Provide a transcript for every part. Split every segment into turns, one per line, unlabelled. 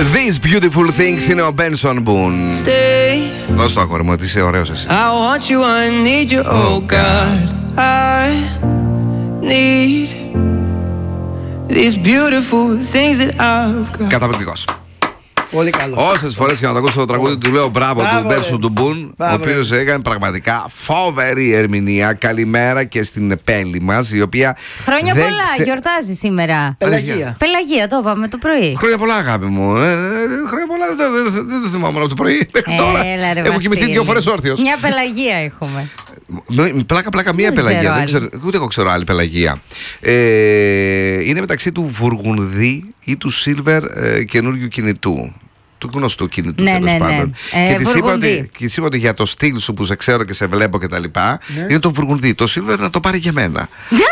These beautiful things είναι ο Benson Boone. Δώσ' το αγόρι μου ότι είσαι ωραίος εσύ.
I want you, I need you, oh God. I need these beautiful things that I've got.
Καταπληκτικός.
Πολύ καλό.
Όσες φορές και να το ακούσω το τραγούδι του λέω μπράβο του Μπέρσου του Μπουν, ο οποίος έκανε πραγματικά φοβερή ερμηνεία. Καλημέρα και στην Πέλη μας, η οποία.
Χρόνια πολλά, γιορτάζει σήμερα.
Πελαγία.
Πελαγία, το είπαμε το πρωί.
Χρόνια πολλά, αγάπη μου. Χρόνια πολλά, δεν το θυμάμαι από το πρωί μέχρι τώρα. Έχω κοιμηθεί 2 φορές όρθιος.
Μια Πελαγία έχουμε.
Πλάκα μία Πελαγία. Ούτε εγώ ξέρω άλλη Πελαγία. Είναι μεταξύ του Βουργουνδί ή του Σίλβερ καινούριου κινητού. Του γνωστού κινητού, τέλος πάντων. Και της είπα ότι για το στυλ σου που σε ξέρω και σε βλέπω και τα λοιπά, είναι το Βουργουνδί. Το Σίλβερ να το πάρει για μένα.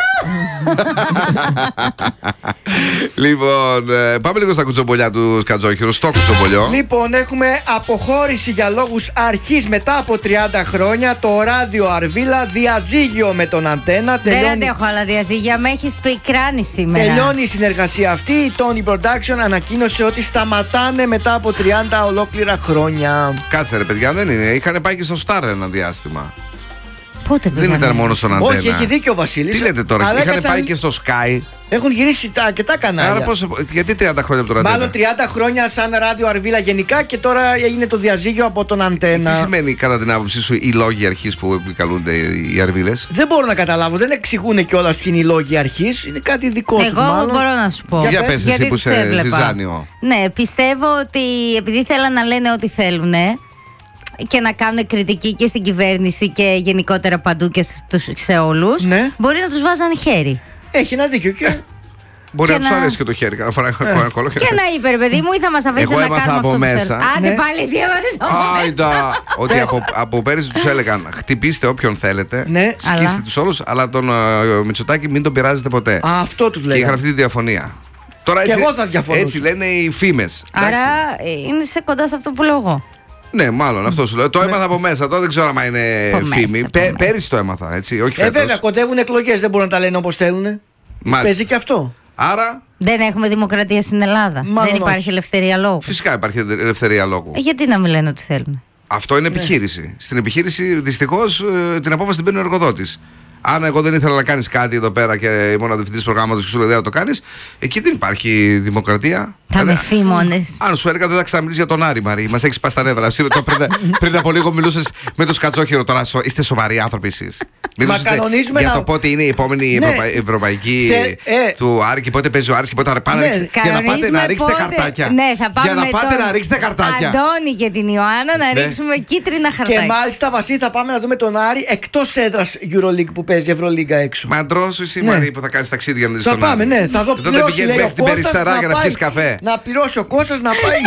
Λοιπόν, πάμε λίγο στα κουτσομπολιά του Σκατζόχυρου. Στο κουτσομπολιό.
Λοιπόν, έχουμε αποχώρηση για λόγους αρχής μετά από 30 χρόνια. Το ράδιο Αρβίλα, διαζύγιο με τον Αντένα.
Δεν αντέχω άλλα διαζύγια, με έχεις πικράνει σήμερα.
Τελειώνει η συνεργασία αυτή. Η Tony Production ανακοίνωσε ότι σταματάνε μετά από 30 ολόκληρα χρόνια.
Κάτσε ρε παιδιά, δεν είναι. Είχαν πάει και στο Star ένα διάστημα.
Πότε πήγανε?
Δεν ήταν μόνο στον Αντένα.
Όχι, έχει δίκιο ο Βασίλης.
Τι λέτε τώρα, είχαν πάει και στο Sky.
Έχουν γυρίσει αρκετά κανάλια.
Άρα γιατί 30 χρόνια από τον Αντένα?
Μάλλον 30 χρόνια σαν ράδιο Αρβίλα γενικά και τώρα έγινε το διαζύγιο από τον Αντένα.
Τι σημαίνει κατά την άποψή σου οι λόγοι αρχής που επικαλούνται οι Αρβίλες?
Δεν μπορώ να καταλάβω, δεν εξηγούν κιόλας ποιοι είναι οι λόγοι αρχής. Είναι κάτι δικό του.
Εγώ μπορώ να σου πω.
Για πες εσύ που σε ζάνιο.
Ναι, πιστεύω ότι επειδή θέλαν να λένε ό,τι θέλουν και να κάνουν κριτική και στην κυβέρνηση και γενικότερα παντού και σε όλους,
ναι,
μπορεί να τους βάζανε χέρι.
Έχει ένα δίκιο και...
Μπορεί να τους αρέσει και το χέρι. Και
να είπε, παιδί μου, ή θα μας αφήσετε να κάνουμε αυτό που θέλουμε. Άντε πάλι εσύ έμαθες από μέσα.
Ότι από πέρυσι τους έλεγαν χτυπήστε όποιον θέλετε, σκίστε τους όλους, αλλά τον Μητσοτάκη μην τον πειράζετε ποτέ.
Αυτό τους λέγανε.
Και είχαν αυτή τη διαφωνία. Τώρα έτσι λένε οι φήμες.
Άρα είναι σε κοντά σε αυτό που λέω εγώ.
Ναι, μάλλον αυτό σου λέω. Το έμαθα από μέσα. Τώρα δεν ξέρω αν είναι φήμη. Πέρυσι το έμαθα, έτσι. Όχι φέτος.
Βέβαια, κοντεύουν εκλογές. Δεν μπορούν να τα λένε όπως θέλουν. Παίζει και αυτό.
Άρα.
Δεν έχουμε δημοκρατία στην Ελλάδα. Δεν υπάρχει ελευθερία λόγου.
Φυσικά υπάρχει ελευθερία λόγου.
Γιατί να μην λένε ό,τι θέλουν?
Αυτό είναι επιχείρηση. Στην επιχείρηση δυστυχώς την απόφαση την παίρνει ο εργοδότης. Αν εγώ δεν ήθελα να κάνεις κάτι εδώ πέρα και ήμουν διευθυντής προγράμματος και σου λέει να το κάνεις, εκεί δεν υπάρχει δημοκρατία.
Θα με φήμονες.
Αν σου έλεγα δεν θα ξαναμιλήσεις για τον Άρη, Μαρή. Μας έχεις πάει στα νεύρα. Πριν από λίγο μιλούσες με το Σκατζόχυρο. Τώρα είστε σοβαροί άνθρωποι εσείς. Μιλούσατε για το πότε είναι η επόμενη ευρωπαϊκή του Άρη και πότε παίζει ο Άρης και πότε πάνε. Για να πάτε να ρίξετε χαρτάκια.
Ναι, θα πάμε.
Για να πάτε να ρίξετε χαρτάκια.
Αντώνη και την Ιωάννα να ρίξουμε κίτρινα χαρτάκια.
Και μάλιστα, Βασίλη, θα πάμε να δούμε τον Άρη εκτός έδρας EuroLeague που παίζει Ευρωλίγκα έξω.
Μα ντρώσου εσύ, Μαρή, που θα κάνεις ταξίδια να δεις τον Άρη.
Θα πάμε, ναι, θα δω
δεν πηγαίνεις μέχρι την Περιστερά για να πιεις καφέ.
Να πληρώσει ο Κώστας να πάει.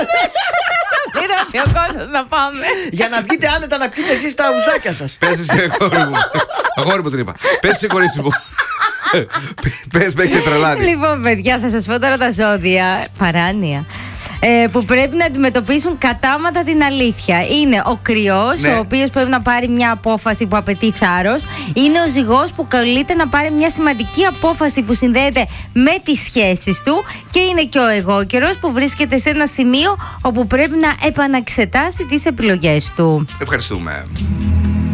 Πληρώσει ο Κώστας να πάμε.
Για να βγείτε άνετα να πιείτε εσείς τα ουζάκια σας.
Πες εσύ, αγόρι μου. Αγόρι μου την είπα. Πες εσύ, κορίτσι μου. Πες με έχετε τρελάνει.
Λοιπόν, παιδιά, θα σας πω τώρα τα ζώδια. Παράνοια. Που πρέπει να αντιμετωπίσουν κατάματα την αλήθεια. Είναι ο Κρυός, ο οποίος πρέπει να πάρει μια απόφαση που απαιτεί θάρρος. Είναι ο Ζυγός που καλείται να πάρει μια σημαντική απόφαση που συνδέεται με τις σχέσεις του. Και είναι και ο Αιγόκερος που βρίσκεται σε ένα σημείο όπου πρέπει να επαναξετάσει τις επιλογές του.
Ευχαριστούμε.